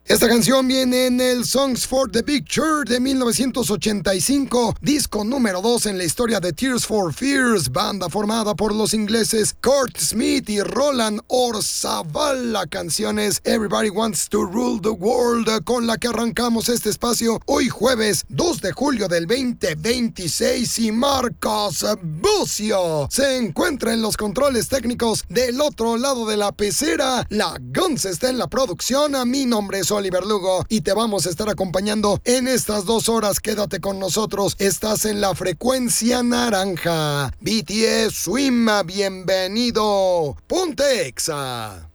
Esta canción viene en el Songs for the Picture de 1985, disco número 2 en la historia de Tears for Fears, banda formada por los ingleses Kurt Smith y Roland Orzabal. La canción es Everybody Wants to Rule the World, con la que arrancamos este espacio hoy jueves 2 de julio del 2026, y Marcos Bucio se encuentra en los controles técnicos del otro lado de la pecera. La Guns está en la producción. A mi nombre es Oliver Lugo y te vamos a estar acompañando en estas 2 horas. Quédate con nosotros, estás en la frecuencia naranja. BTS Swim, bienvenido. Ponte Exa.